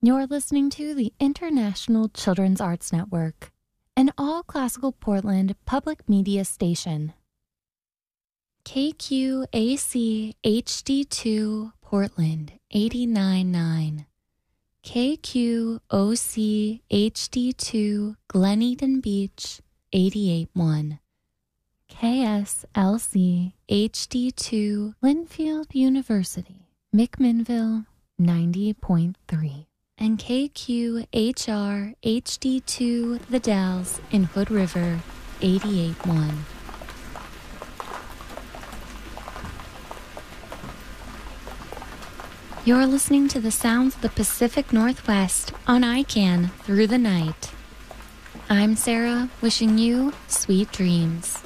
You're listening to the International Children's Arts Network, an all-classical Portland public media station. KQAC HD2 Portland 89.9. KQOC HD2 Glen Beach 88.1. KSLC HD2 Linfield University McMinnville 90.3. And KQHR HD2 The Dalles in Hood River 88.1. You're listening to the sounds of the Pacific Northwest on ICANN through the night. I'm Sarah, wishing you sweet dreams.